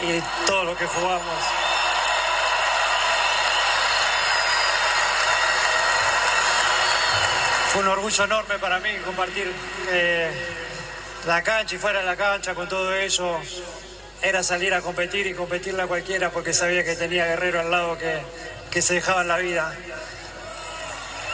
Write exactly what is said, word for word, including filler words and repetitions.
y todo lo que jugamos. Fue un orgullo enorme para mí compartir eh, la cancha y fuera de la cancha con todo eso. Era salir a competir y competirle a cualquiera porque sabía que tenía guerreros al lado que, que se dejaban la vida.